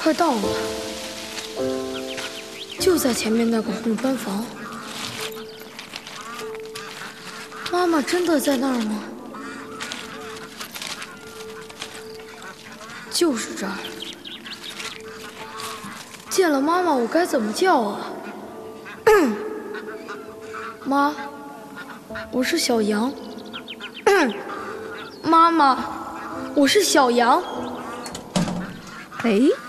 快到了，就在前面那个红砖房。妈妈真的在那儿吗？就是这儿。见了妈妈，我该怎么叫啊？妈，我是小羊。妈妈，我是小羊。 哎，